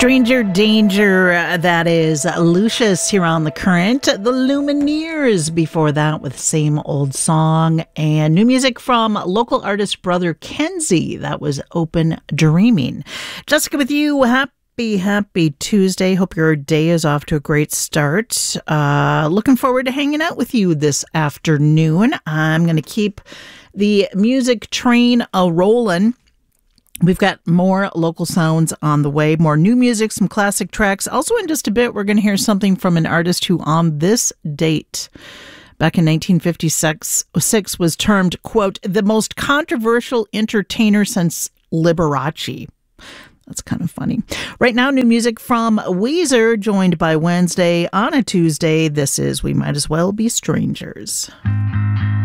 Stranger Danger, that is Lucius here on The Current. The Lumineers before that with Same Old Song. And new music from local artist Brother Kenzie. That was Open Dreaming. Jessica with you. Happy Tuesday. Hope your day is off to a great start. Looking forward to hanging out with you this afternoon. I'm going to keep the music train a-rolling. We've got more local sounds on the way, more new music, some classic tracks. Also in just a bit, we're going to hear something from an artist who on this date, back in 1956, was termed, quote, the most controversial entertainer since Liberace. That's kind of funny. Right now, new music from Weezer, joined by Wednesday on a Tuesday. This is We Might As Well Be Strangers.